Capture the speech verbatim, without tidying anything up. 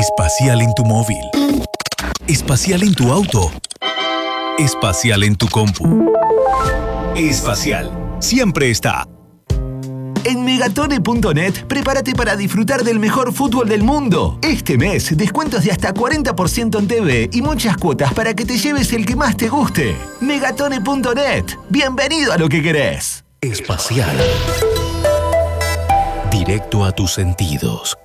Espacial en tu móvil. Espacial en tu auto. Espacial en tu compu. Espacial. Siempre está. En Megatone punto net, prepárate para disfrutar del mejor fútbol del mundo. Este mes, descuentos de hasta cuarenta por ciento en T V y muchas cuotas para que te lleves el que más te guste. Megatone punto net. Bienvenido a lo que querés. Espacial. Directo a tus sentidos.